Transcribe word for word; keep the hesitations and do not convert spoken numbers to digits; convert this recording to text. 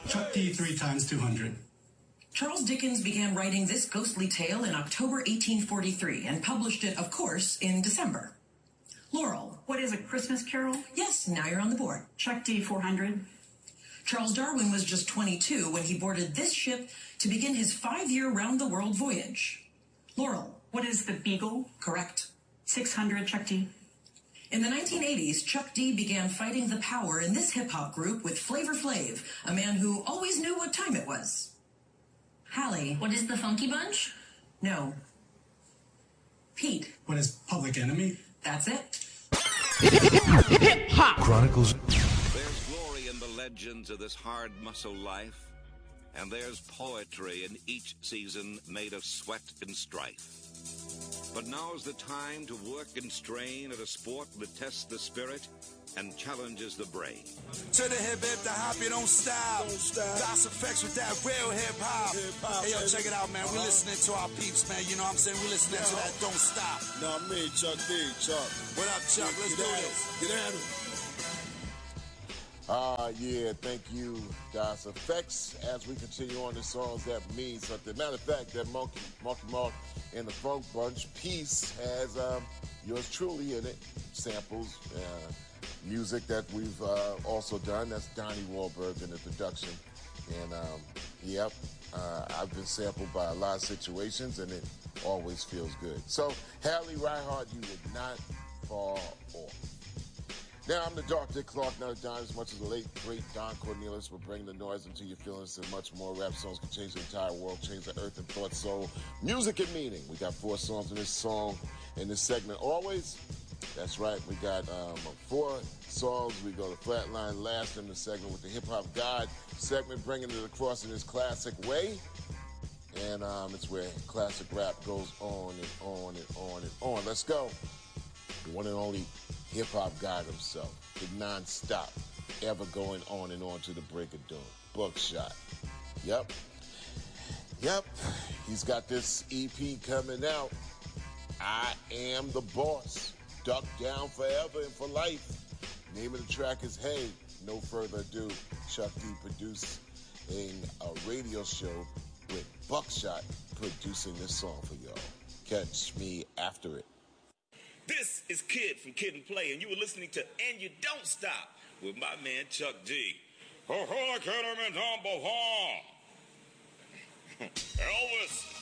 Chuck D three times two hundred. Charles Dickens began writing this ghostly tale in October eighteen forty-three and published it, of course, in December. Laurel. What is a Christmas Carol? Yes, now you're on the board. Chuck D four hundred. Charles Darwin was just twenty-two when he boarded this ship to begin his five-year round-the-world voyage. Laurel. What is the Beagle? Correct. six hundred, Chuck D. In the nineteen eighties, Chuck D began fighting the power in this hip-hop group with Flavor Flav, a man who always knew what time it was. Hallie. What is the Funky Bunch? No. Pete. What is Public Enemy? That's it. Hip-hop Chronicles. There's glory in the legends of this hard muscle life, and there's poetry in each season made of sweat and strife. But now's the time to work and strain at a sport that tests the spirit and challenges the brain. To the hip hip, the hop, you don't stop. Don't stop. Das Effects with that real hip hop. Hey yo, check it out, man. We listening to our peeps, man. You know what I'm saying? We listening to that Don't Stop. Nah, me, Chuck D, Chuck. What up, Chuck? Let's do this. Get at him. Ah, uh, yeah, thank you, Das Effects. As we continue on the songs that mean something. Matter of fact, that Monkey, Monkey Mark and the Funk Bunch piece has um, yours truly in it. Samples, uh, music that we've uh, also done. That's Donnie Wahlberg in the production. And, um, yep, uh, I've been sampled by a lot of situations, and it always feels good. So, Hallie Reinhart, you would not fall off. Now, I'm the Dark Dick Clark, not a Don, as much as the late, great Don Cornelius will bring the noise into your feelings and much more. Rap songs can change the entire world, change the earth and thought, soul, music and meaning. We got four songs in this song, in this segment. Always, that's right, we got um, four songs. We go to Flatline last in the segment with the Hip Hop God segment, bringing it across in this classic way. And um, it's where classic rap goes on and on and on and on. Let's go. The one and only hip-hop God himself, the non-stop, ever going on and on to the break of dawn. Buckshot. Yep. Yep. He's got this E P coming out. I Am the Boss. Duck Down Forever and for Life. Name of the track is Hey. No further ado, Chuck D producing a radio show with Buckshot producing this song for y'all. Catch me after it. This is Kid from Kid and Play, and you were listening to And You Don't Stop with my man Chuck D. Elvis.